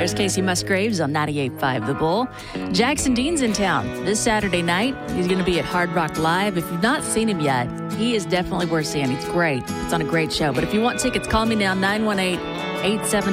There's Casey Musgraves on 98.5 The Bull. Jackson Dean's in town this Saturday night. He's going to be at Hard Rock Live. If you've not seen him yet, he is definitely worth seeing. He's great. It's on a great show. But if you want tickets, call me now, 918-877